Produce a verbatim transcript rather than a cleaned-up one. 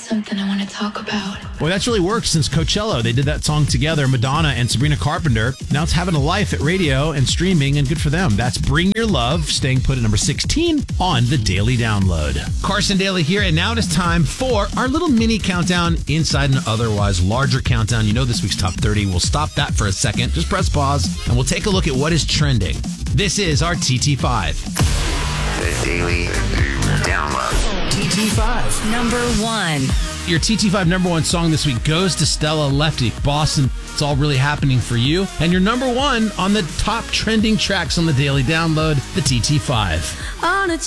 something I want to talk about. Boy, that's really worked since Coachella. They did that song together, Madonna and Sabrina Carpenter. Now it's having a life at radio and streaming, and good for them. That's Bring Your Love, staying put at number sixteen on the Daily Download. Carson Daly here, and now it is time for our little mini countdown inside an otherwise larger countdown. You know this week's Top thirty. We'll stop that for a second. Just press pause, and we'll take a look at what is trending. This is our T T five. The Daily Download. T T five. Number one. Your T T five number one song this week goes to Stella Lefty, Boston. It's all really happening for you. And your number one on the top trending tracks on the Daily Download, the T T five. On a